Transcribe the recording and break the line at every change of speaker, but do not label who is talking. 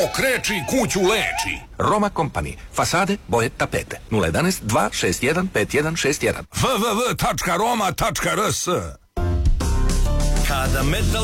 Okreči kuću leči.
Roma Company. Fasade, boje, tapete. 011 261 5161.
www.roma.rs.
Kada metal